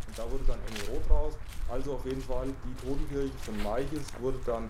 Und da wurde dann Engelrod raus. Also auf jeden Fall die Totenkirche von Meiches wurde dann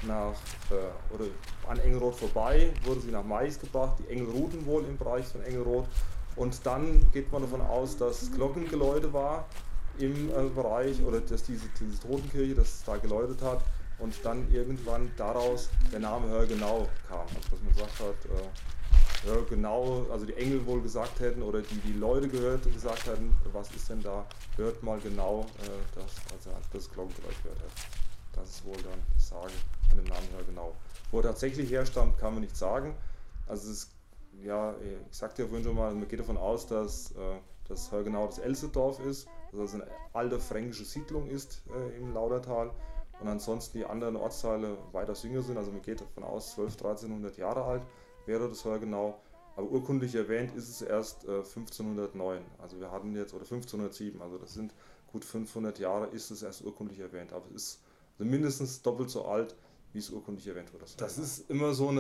oder an Engelrod vorbei, wurde sie nach Meiches gebracht, die Engel ruhten wohl im Bereich von Engelrod. Und dann geht man davon aus, dass Glockengeläute war im Bereich, oder dass diese Totenkirche, das da geläutet hat und dann irgendwann daraus der Name Hörgenau kam. Also dass man gesagt hat, Hörgenau, also die Engel wohl gesagt hätten oder die Leute gesagt hätten, was ist denn da, hört mal genau, das Glockengeläut gehört hat. Das ist wohl dann die Sage an dem Namen Hörgenau. Wo er tatsächlich herstammt, kann man nicht sagen. Also es ja, ich sagte ja vorhin schon mal, man geht davon aus, dass das Hörgenau das älteste Dorf ist, dass es eine alte fränkische Siedlung ist im Laudertal und ansonsten die anderen Ortsteile weitaus jünger sind, also man geht davon aus, 1300 Jahre alt wäre das Hörgenau, aber urkundlich erwähnt ist es erst 1509, also wir hatten jetzt, oder 1507, also das sind gut 500 Jahre, ist es erst urkundlich erwähnt, aber es ist also mindestens doppelt so alt, wie es urkundlich erwähnt wird. Das ist immer so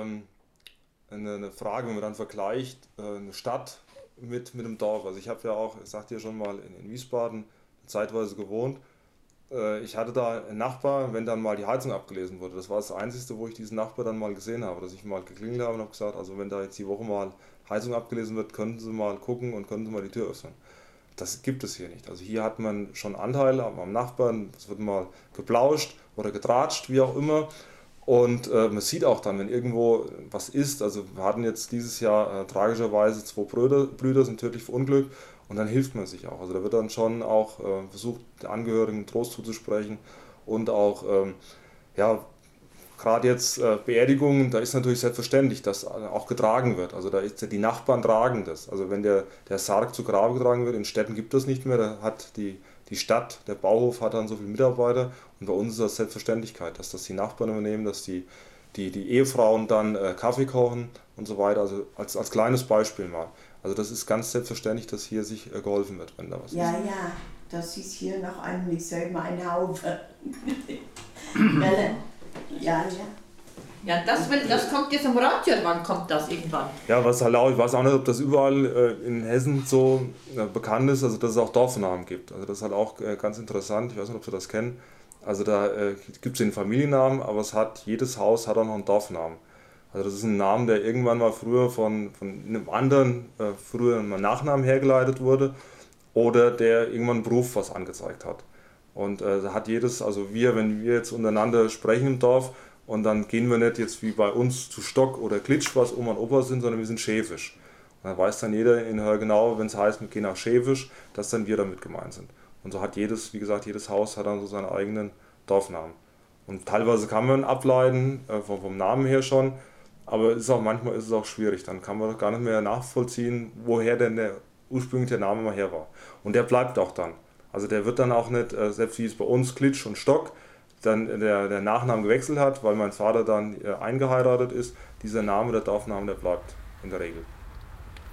eine Frage, wenn man dann vergleicht eine Stadt mit einem Dorf. Also ich habe ja auch, ich sagte ja schon mal, in Wiesbaden zeitweise gewohnt. Ich hatte da einen Nachbar, wenn dann mal die Heizung abgelesen wurde. Das war das Einzige, wo ich diesen Nachbar dann mal gesehen habe, dass ich mal geklingelt habe und habe gesagt, also wenn da jetzt die Woche mal Heizung abgelesen wird, könnten Sie mal gucken und könnten Sie mal die Tür öffnen. Das gibt es hier nicht. Also hier hat man schon Anteile am Nachbarn, es wird mal geplauscht oder getratscht, wie auch immer. Und man sieht auch dann, wenn irgendwo was ist, also wir hatten jetzt dieses Jahr tragischerweise zwei Brüder sind tödlich verunglückt und dann hilft man sich auch. Also da wird dann schon auch versucht, den Angehörigen Trost zuzusprechen und auch, ja, gerade jetzt Beerdigungen, da ist natürlich selbstverständlich, dass auch getragen wird. Also da ist die Nachbarn tragen das. Also wenn der Sarg zu Grabe getragen wird, in Städten gibt das nicht mehr, da hat die Stadt, der Bauhof hat dann so viele Mitarbeiter und bei uns ist das Selbstverständlichkeit, dass das die Nachbarn übernehmen, dass die Ehefrauen dann Kaffee kochen und so weiter. Also als kleines Beispiel mal. Also das ist ganz selbstverständlich, dass hier sich geholfen wird, wenn da was ist. Ja, das ist hier noch ich sag mal, ein Haufe. Ja. Ja, das kommt jetzt am Radio, wann kommt das irgendwann? Ja, was halt auch, ich weiß auch nicht, ob das überall in Hessen so bekannt ist, also dass es auch Dorfnamen gibt. Also das ist halt auch ganz interessant, ich weiß nicht, ob Sie das kennen. Also da gibt es den Familiennamen, aber jedes Haus hat auch noch einen Dorfnamen. Also das ist ein Name, der irgendwann mal früher von einem anderen, früher einen Nachnamen hergeleitet wurde oder der irgendwann einen Beruf was angezeigt hat. Und da hat jedes, also wenn wir jetzt untereinander sprechen im Dorf, und dann gehen wir nicht jetzt wie bei uns zu Stock oder Klitsch, was Oma und Opa sind, sondern wir sind Schäfisch. Und dann weiß dann jeder in Hörgenau, wenn es heißt, wir gehen nach Schäfisch, dass dann wir damit gemeint sind. Und so hat jedes Haus hat dann so seinen eigenen Dorfnamen. Und teilweise kann man ableiten, vom Namen her schon, aber manchmal ist es auch schwierig. Dann kann man doch gar nicht mehr nachvollziehen, woher denn der ursprüngliche Name mal her war. Und der bleibt auch dann. Also der wird dann auch nicht, selbst wie es bei uns Klitsch und Stock, dann der Nachname gewechselt hat, weil mein Vater dann eingeheiratet ist, dieser Name, der Dorfname, der bleibt in der Regel.